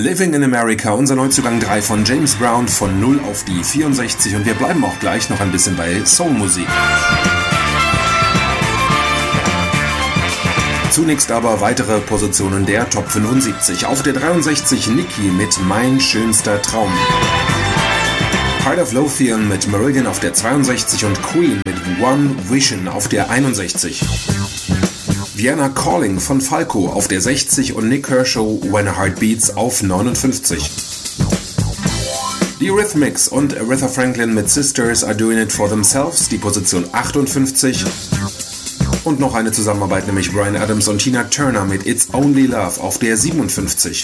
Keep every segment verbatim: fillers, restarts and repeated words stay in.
Living in America, unser Neuzugang drei von James Brown von null auf die vierundsechzig und wir bleiben auch gleich noch ein bisschen bei Soulmusik. Zunächst aber weitere Positionen der Top fünfundsiebzig. Auf der dreiundsechzig Nicki mit Mein schönster Traum. Heart of Lothian mit Marillion auf der zweiundsechzig und Queen mit One Vision auf der einundsechzig. Vienna Calling von Falco auf der sechzig und Nick Kershaw When a Heart Beats auf neunundfünfzig. Die Eurythmics und Aretha Franklin mit Sisters Are Doing It For Themselves, die Position achtundfünfzig. Und noch eine Zusammenarbeit, nämlich Bryan Adams und Tina Turner mit It's Only Love auf der siebenundfünfzig.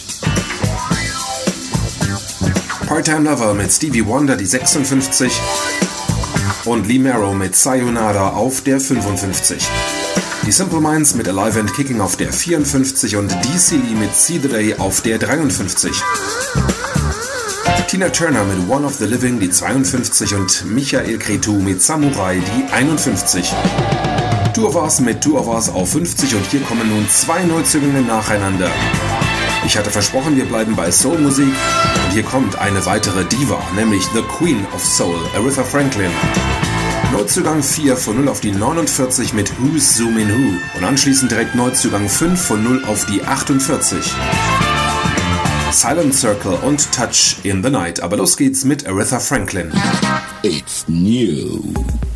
Part-Time Lover mit Stevie Wonder, die sechsundfünfzig. Und Lee Marrow mit Sayonara auf der fünfundfünfzig. Die Simple Minds mit Alive and Kicking auf der vierundfünfzig und D C Lee mit See the Day auf der dreiundfünfzig. Tina Turner mit One of the Living, die zweiundfünfzig und Michael Cretu mit Samurai, die einundfünfzig. Two of Us mit Two of Us auf fünfzig und hier kommen nun zwei Neuzugänge nacheinander. Ich hatte versprochen, wir bleiben bei Soulmusik und hier kommt eine weitere Diva, nämlich The Queen of Soul, Aretha Franklin. Neuzugang vier von null auf die neunundvierzig mit Who's Zoomin' Who und anschließend direkt Neuzugang fünf von null auf die achtundvierzig. Silent Circle und Touch in the Night, aber los geht's mit Aretha Franklin. It's new.